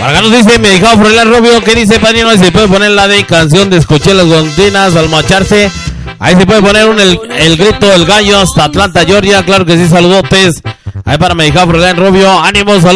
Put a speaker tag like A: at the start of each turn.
A: Acá nos dice mi hijado Froilán Rubio, ¿qué dice padrino? Si puede poner la de canción de Escuché las golondrinas al marcharse. Ahí se puede poner el grito del gallo hasta Atlanta, Georgia. Claro que sí, saludotes. Ahí para mi hijado Froilán Rubio, ánimo, saludos.